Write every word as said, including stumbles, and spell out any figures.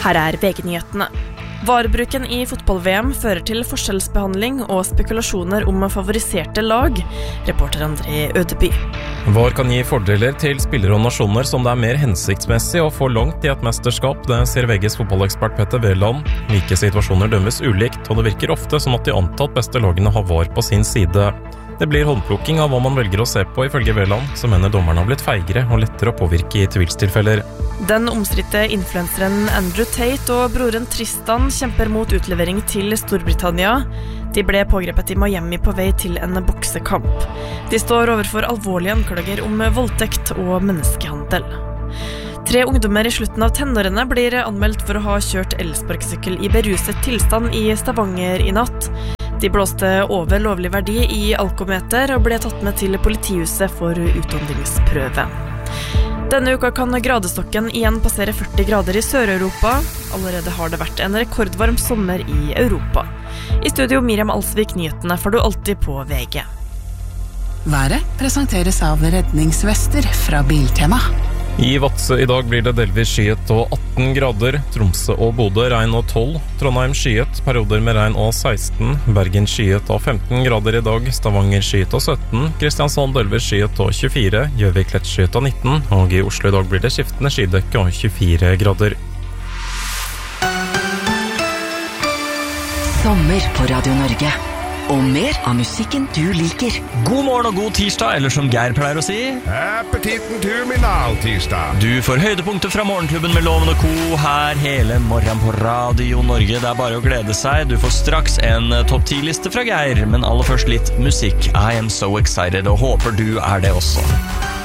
Her er V G-nyhetene. Varebruken i fotball-V M fører til forskjellsbehandling og spekulasjoner om favoriserte lag, reporter André Ødeby. V A R kan gi fordeler til spillere og nasjoner som det er mer hensiktsmessig å få langt i et mesterskap, det sier V G's fotballekspert Petter Wæland. Like situasjoner dømmes ulikt, og det virker ofte som at de antatt beste lagene har V A R på sin side. Det blir håndplukking av hva man velger å se på, ifølge Wæland, som mener dommerne har blitt feigere og lettere å påvirke i tvilstilfeller. Den omstridte influenseren Andrew Tate og broren Tristan kjemper mot utlevering til Storbritannia. De ble pågrepet i Miami på vei til en boksekamp. De står overfor alvorlige anklager om voldtekt og menneskehandel. Tre ungdommer i slutten av tenårene blir anmeldt for å ha kjørt elsparkesykkel i beruset tilstand i Stavanger i natt. De blåste over lovlig verdi i alkometer og ble tatt med til politihuset for utåndingsprøve. Denne uka kan gradestokken igjen passere førti grader i Sør-Europa. Allerede har det vært en rekordvarm sommer i Europa. I studio Miriam Alsvik, nyhetene får du alltid på V G. Været presenteres av redningsvester fra Biltema. I Vadsø i dag blir det delvis skyet og atten grader, Tromsø og Bodø regn og tolv, Trondheim skyet, perioder med regn og seksten, Bergen skyet og femten grader i dag, Stavanger skyet og sytten, Kristiansand delvis skyet og tjuefire, Gjøvik lett skyet og nitten, og i Oslo i dag blir det skiftende skydekke og tjuefire grader. Sommer på Radio Norge. Og mer av musikken du liker. God morgen og god tirsdag, eller som Geir pleier å si, appetitten terminal-tirsdag. Du får høydepunkter fra morgenklubben med Loven og Co. her hele morgen på Radio Norge. Det er bare å glede seg. Du får straks en topp ti-liste fra Geir, men aller først litt musikk. I am so excited, og håper du er det også.